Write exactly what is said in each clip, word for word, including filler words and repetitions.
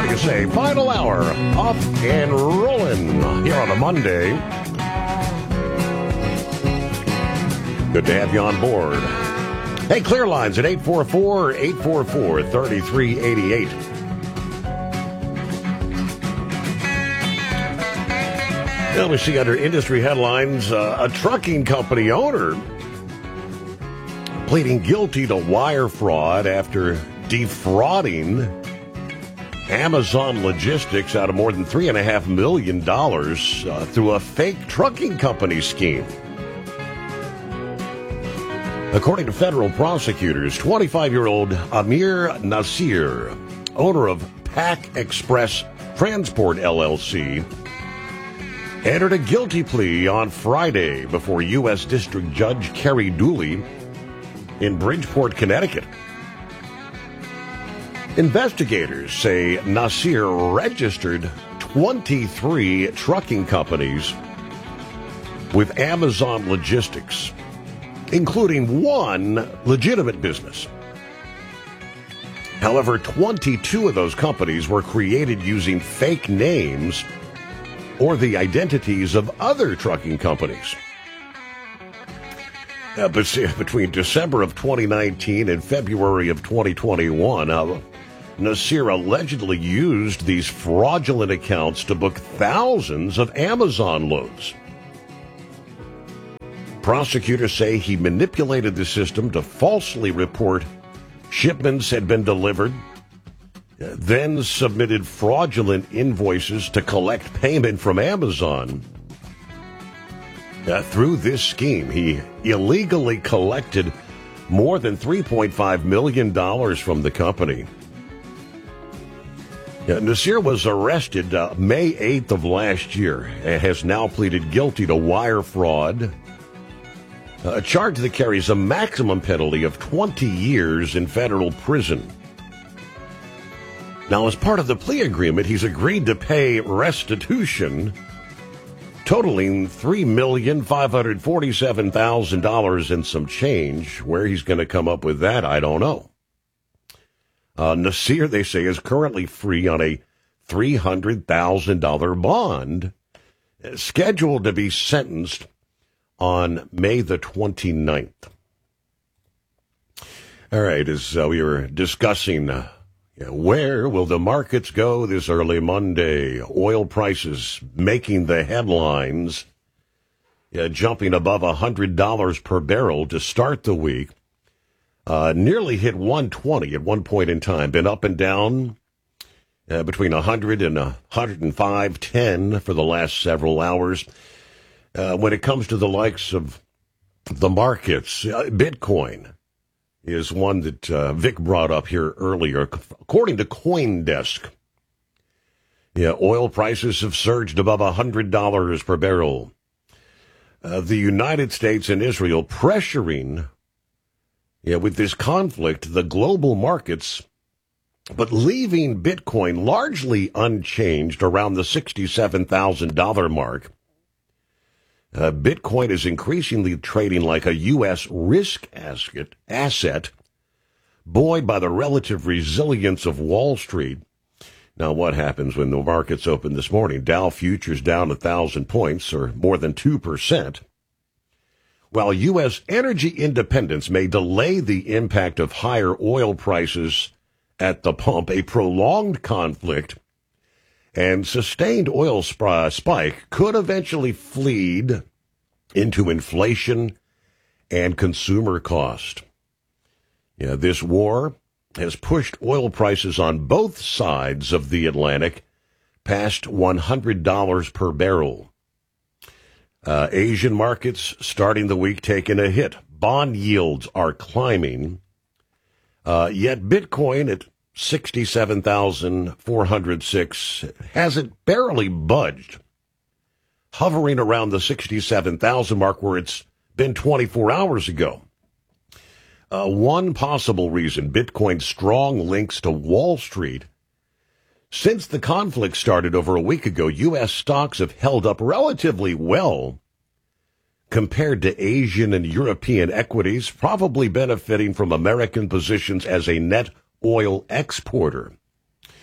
do you say? Final hour, off and rolling here on a Monday. Good to have you on board. Hey, clear lines at eight four four, eight four four, three three eight eight. Now we see under industry headlines, uh, a trucking company owner pleading guilty to wire fraud after defrauding Amazon Logistics out of more than three point five million dollars uh, through a fake trucking company scheme. According to federal prosecutors, twenty-five-year-old Amir Nasir, owner of Pack Express Transport L L C, entered a guilty plea on Friday before U S District Judge Kerry Dooley in Bridgeport, Connecticut. Investigators say Nasir registered twenty-three trucking companies with Amazon Logistics, including one legitimate business. However, twenty-two of those companies were created using fake names or the identities of other trucking companies. Uh, but between December of twenty nineteen and February of twenty twenty-one, uh, Nasir allegedly used these fraudulent accounts to book thousands of Amazon loads. Prosecutors say he manipulated the system to falsely report shipments had been delivered, then submitted fraudulent invoices to collect payment from Amazon. Uh, through this scheme, he illegally collected more than three point five million dollars from the company. Uh, Nasir was arrested uh, May eighth of last year and has now pleaded guilty to wire fraud, a charge that carries a maximum penalty of twenty years in federal prison. Now, as part of the plea agreement, he's agreed to pay restitution totaling three million five hundred forty-seven thousand dollars and some change. Where he's going to come up with that, I don't know. Uh, Nasir, they say, is currently free on a three hundred thousand dollars bond, scheduled to be sentenced on May the twenty-ninth. All right, as uh, we were discussing, uh, where will the markets go this early Monday? Oil prices making the headlines, uh, jumping above one hundred dollars per barrel to start the week. Uh, nearly hit one twenty at one point in time. Been up and down uh, between one hundred and one hundred five ten for the last several hours. Uh, when it comes to the likes of the markets, uh, Bitcoin is one that uh, Vic brought up here earlier. According to CoinDesk, yeah, oil prices have surged above one hundred dollars per barrel. Uh, the United States and Israel pressuring, yeah, with this conflict, the global markets, but leaving Bitcoin largely unchanged around the sixty-seven thousand dollars mark. Uh, Bitcoin is increasingly trading like a U S risk asset, asset, buoyed by the relative resilience of Wall Street. Now, what happens when the markets open this morning? Dow futures down one thousand points, or more than two percent. While U S energy independence may delay the impact of higher oil prices at the pump, a prolonged conflict and sustained oil sp- spike could eventually feed into inflation and consumer cost. Yeah, this war has pushed oil prices on both sides of the Atlantic past one hundred dollars per barrel. Uh, Asian markets starting the week taking a hit. Bond yields are climbing, uh, yet Bitcoin at sixty-seven thousand four hundred six hasn't barely budged, hovering around the sixty-seven thousand mark where it's been twenty-four hours ago. Uh, one possible reason, Bitcoin's strong links to Wall Street. Since the conflict started over a week ago, U S stocks have held up relatively well compared to Asian and European equities, probably benefiting from American positions as a net oil exporter.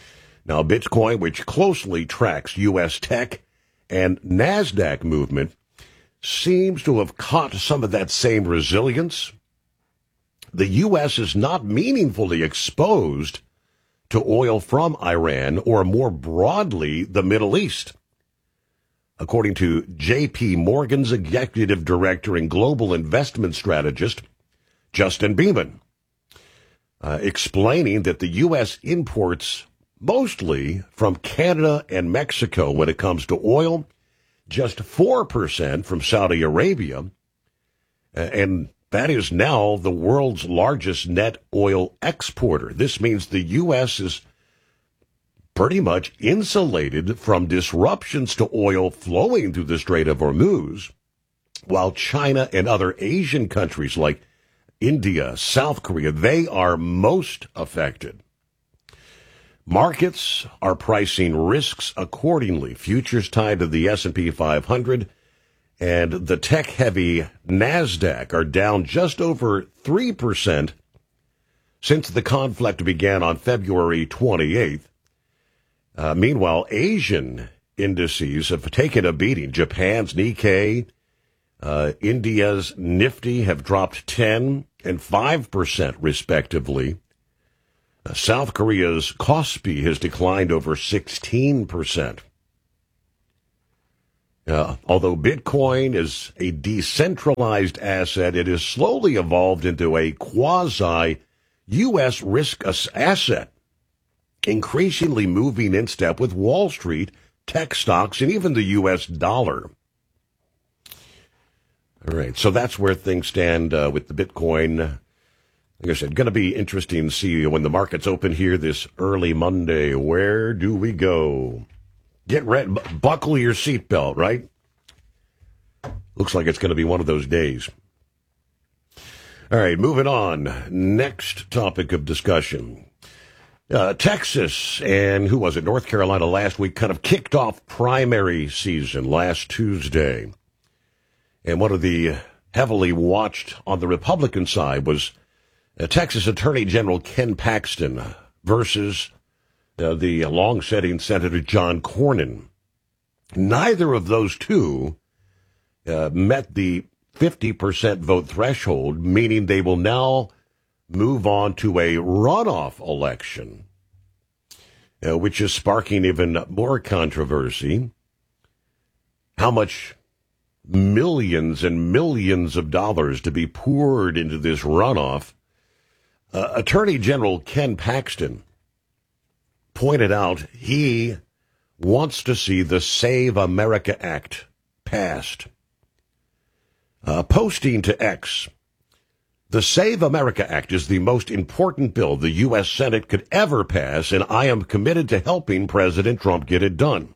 Now, Bitcoin, which closely tracks U S tech and NASDAQ movement, seems to have caught some of that same resilience. The U S is not meaningfully exposed to oil from Iran or more broadly the Middle East, according to J P Morgan's executive director and global investment strategist, Justin Beeman, uh, explaining that the U S imports mostly from Canada and Mexico when it comes to oil, just four percent from Saudi Arabia, and that is now the world's largest net oil exporter. This means the U S is pretty much insulated from disruptions to oil flowing through the Strait of Hormuz, while China and other Asian countries like India, South Korea, they are most affected. Markets are pricing risks accordingly. Futures tied to the S and P five hundred and the tech-heavy NASDAQ are down just over three percent since the conflict began on February twenty-eighth. Uh, meanwhile, Asian indices have taken a beating. Japan's Nikkei, uh, India's Nifty have dropped ten and five percent respectively. Uh, South Korea's Kospi has declined over sixteen percent. Uh, although Bitcoin is a decentralized asset, it has slowly evolved into a quasi-U S risk asset, increasingly moving in step with Wall Street, tech stocks, and even the U S dollar. All right, so that's where things stand uh, with the Bitcoin. Like I said, going to be interesting to see when the markets open here this early Monday. Where do we go? Get ready, buckle your seatbelt, right? Looks like it's going to be one of those days. All right, moving on. Next topic of discussion. Uh, Texas and, who was it, North Carolina last week kind of kicked off primary season last Tuesday. And one of the heavily watched on the Republican side was uh, Texas Attorney General Ken Paxton versus Uh, the long-setting Senator John Cornyn. Neither of those two uh, met the fifty percent vote threshold, meaning they will now move on to a runoff election, uh, which is sparking even more controversy. How much millions and millions of dollars to be poured into this runoff? Uh, Attorney General Ken Paxton pointed out he wants to see the Save America Act passed. Uh, posting to X, the Save America Act is the most important bill the U S Senate could ever pass, and I am committed to helping President Trump get it done.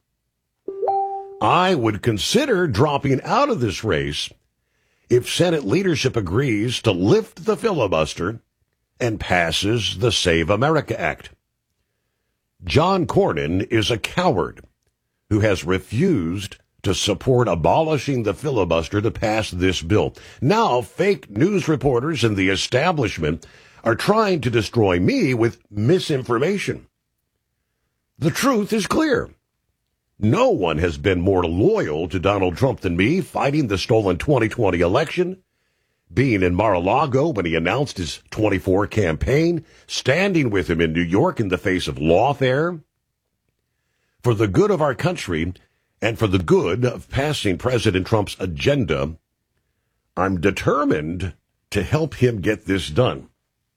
I would consider dropping out of this race if Senate leadership agrees to lift the filibuster and passes the Save America Act. John Cornyn is a coward who has refused to support abolishing the filibuster to pass this bill. Now, fake news reporters and the establishment are trying to destroy me with misinformation. The truth is clear. No one has been more loyal to Donald Trump than me, fighting the stolen twenty twenty election, being in Mar-a-Lago when he announced his twenty-four campaign, standing with him in New York in the face of lawfare. For the good of our country and for the good of passing President Trump's agenda, I'm determined to help him get this done.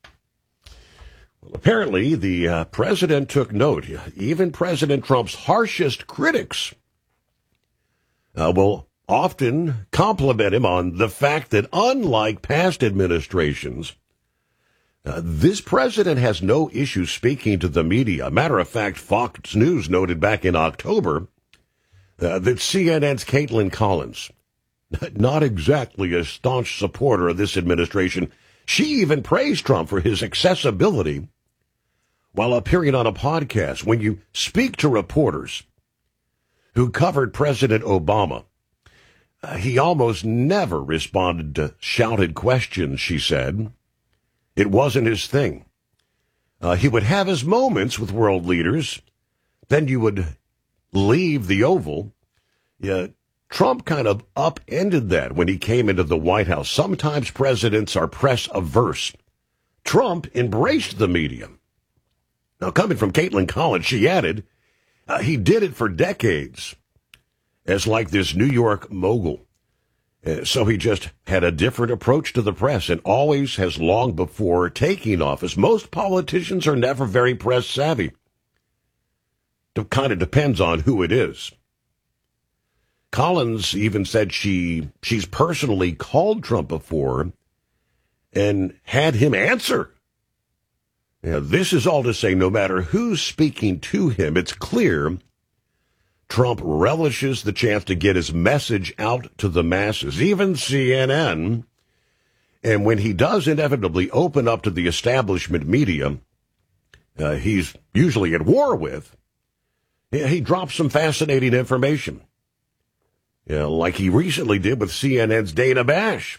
Well, apparently, the uh, president took note. Even President Trump's harshest critics uh, will often compliment him on the fact that, unlike past administrations, uh, this president has no issue speaking to the media. Matter of fact, Fox News noted back in October uh, that C N N's Caitlin Collins, not exactly a staunch supporter of this administration, she even praised Trump for his accessibility while appearing on a podcast. When you speak to reporters who covered President Obama, Uh, he almost never responded to shouted questions, she said. It wasn't his thing. Uh, he would have his moments with world leaders, then you would leave the Oval. Yeah, Trump kind of upended that when he came into the White House. Sometimes presidents are press averse. Trump embraced the media. Now, coming from Caitlin Collins, she added, uh, he did it for decades as like this New York mogul. Uh, so he just had a different approach to the press and always has long before taking office. Most politicians are never very press savvy. It kind of depends on who it is. Collins even said she she's personally called Trump before and had him answer. Now, this is all to say, no matter who's speaking to him, it's clear Trump relishes the chance to get his message out to the masses, even C N N. And when he does inevitably open up to the establishment media, uh, he's usually at war with, he drops some fascinating information. You know, like he recently did with C N N's Dana Bash.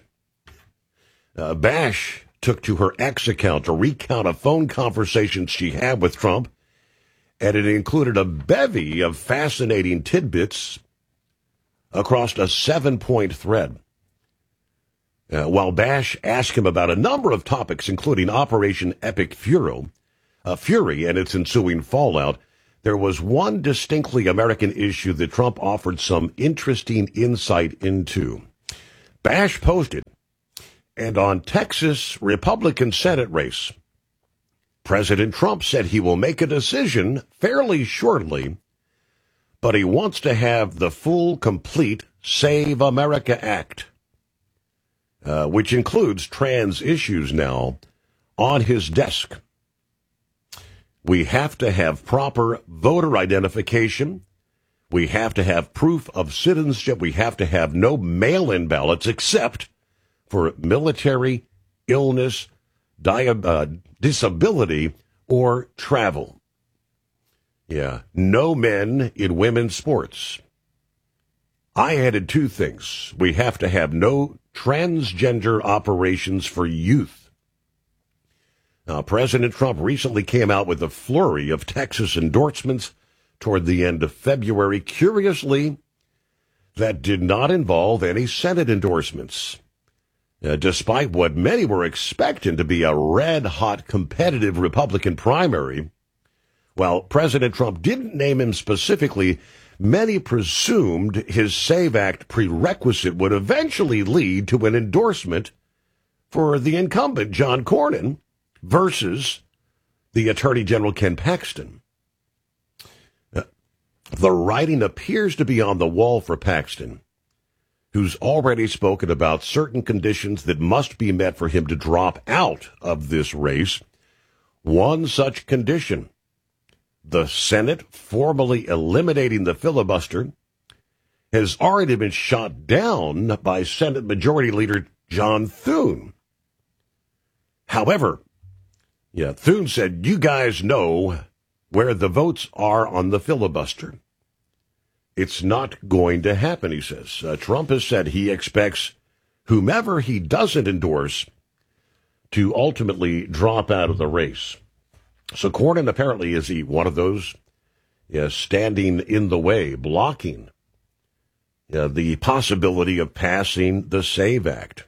Uh, Bash took to her X account to recount a phone conversation she had with Trump, and it included a bevy of fascinating tidbits across a seven-point thread. Uh, while Bash asked him about a number of topics, including Operation Epic Fury, uh, Fury and its ensuing fallout, there was one distinctly American issue that Trump offered some interesting insight into. Bash posted, and on Texas Republican Senate race, President Trump said he will make a decision fairly shortly, but he wants to have the full, complete Save America Act, uh, which includes trans issues now, on his desk. We have to have proper voter identification. We have to have proof of citizenship. We have to have no mail-in ballots except for military, illness, di- uh, disability, or travel. Yeah, no men in women's sports. I added two things. We have to have no transgender operations for youth. Now, President Trump recently came out with a flurry of Texas endorsements toward the end of February. Curiously, that did not involve any Senate endorsements. Uh, despite what many were expecting to be a red-hot competitive Republican primary, while President Trump didn't name him specifically, many presumed his SAVE Act prerequisite would eventually lead to an endorsement for the incumbent, John Cornyn, versus the Attorney General, Ken Paxton. Uh, the writing appears to be on the wall for Paxton, who's already spoken about certain conditions that must be met for him to drop out of this race. One such condition, the Senate formally eliminating the filibuster, has already been shot down by Senate Majority Leader John Thune. However, yeah, Thune said, you guys know where the votes are on the filibuster. It's not going to happen, he says. Uh, Trump has said he expects whomever he doesn't endorse to ultimately drop out of the race. So Cornyn apparently is he one of those yeah, standing in the way, blocking yeah, the possibility of passing the SAVE Act.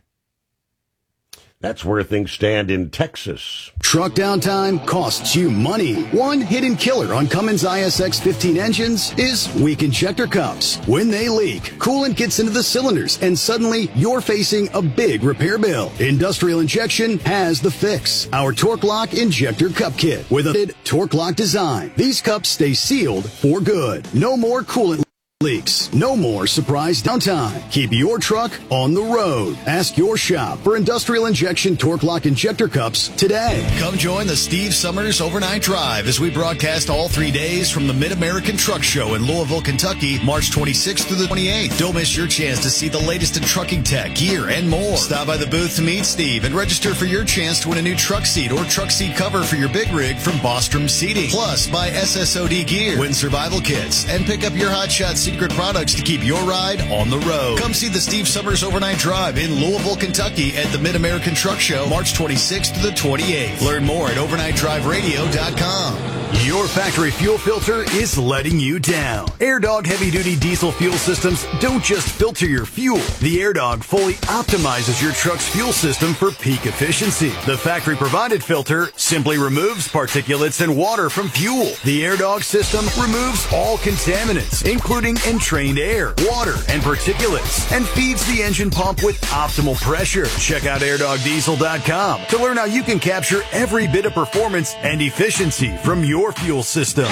That's where things stand in Texas. Truck downtime costs you money. One hidden killer on Cummins I S X fifteen engines is weak injector cups. When they leak, coolant gets into the cylinders, and suddenly you're facing a big repair bill. Industrial Injection has the fix. Our Torque Lock Injector Cup Kit with a Torque Lock design. These cups stay sealed for good. No more coolant leaks. No more surprise downtime. Keep your truck on the road. Ask your shop for Industrial Injection Torque Lock Injector Cups today. Come join the Steve Summers Overnight Drive as we broadcast all three days from the Mid-American Truck Show in Louisville, Kentucky, March twenty-sixth through the twenty-eighth. Don't miss your chance to see the latest in trucking tech, gear, and more. Stop by the booth to meet Steve and register for your chance to win a new truck seat or truck seat cover for your big rig from Bostrom Seating. Plus, buy S S O D gear, win survival kits, and pick up your Hot Shot secret products to keep your ride on the road. Come see the Steve Summers Overnight Drive in Louisville, Kentucky at the Mid-American Truck Show, March twenty-sixth to the twenty-eighth. Learn more at overnight drive radio dot com. Your factory fuel filter is letting you down. AirDog heavy-duty diesel fuel systems don't just filter your fuel. The AirDog fully optimizes your truck's fuel system for peak efficiency. The factory-provided filter simply removes particulates and water from fuel. The AirDog system removes all contaminants, including entrained air, water, and particulates, and feeds the engine pump with optimal pressure. Check out air dog diesel dot com to learn how you can capture every bit of performance and efficiency from your fuel system.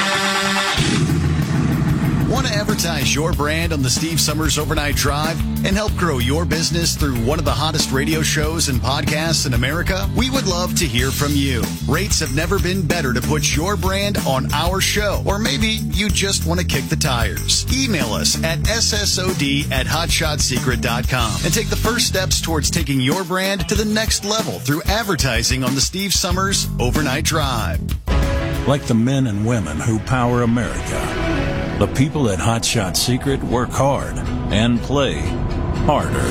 Want to advertise your brand on the Steve Summers Overnight Drive and help grow your business through one of the hottest radio shows and podcasts in America? We would love to hear from you. Rates have never been better to put your brand on our show, or maybe you just want to kick the tires. Email us at S S O D at hotshot secret dot com and take the first steps towards taking your brand to the next level through advertising on the Steve Summers Overnight Drive. Like the men and women who power America, the people at Hot Shot Secret work hard and play harder.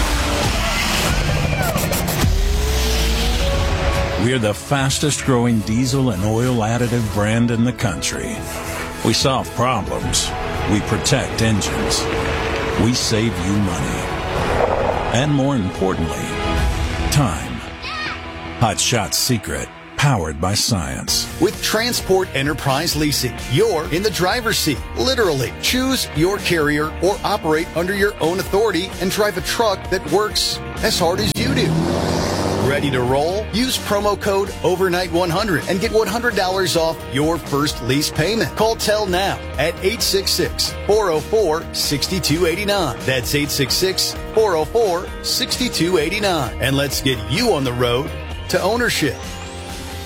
We're the fastest growing diesel and oil additive brand in the country. We solve problems. We protect engines. We save you money. And more importantly, time. Hot Shot Secret. Powered by science. With Transport Enterprise Leasing, you're in the driver's seat, literally. Choose your carrier or operate under your own authority and drive a truck that works as hard as you do. Ready to roll? Use promo code overnight one hundred and get one hundred dollars off your first lease payment. Call Tell now at eight six six, four oh four, six two eight nine. That's eight six six, four oh four, six two eight nine. And let's get you on the road to ownership.